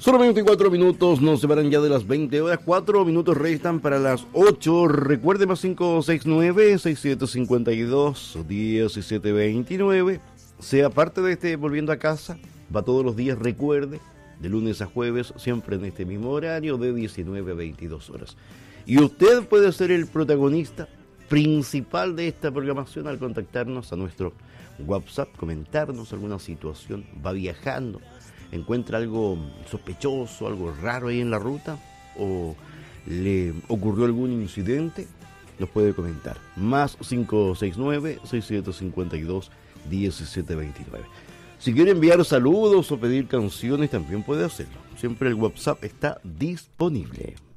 Solo 24 minutos nos separan ya de las 20 horas. 4 minutos restan para las 8. Recuerde más 569-6752-1729. Sea parte de este Volviendo a Casa. Va todos los días, recuerde, de lunes a jueves, siempre en este mismo horario, de 19 a 22 horas. Y usted puede ser el protagonista principal de esta programación al contactarnos a nuestro WhatsApp, comentarnos alguna situación, va viajando, encuentra algo sospechoso, algo raro ahí en la ruta, o le ocurrió algún incidente, nos puede comentar. Más 569-6752-1729. Si quiere enviar saludos o pedir canciones, también puede hacerlo. Siempre el WhatsApp está disponible.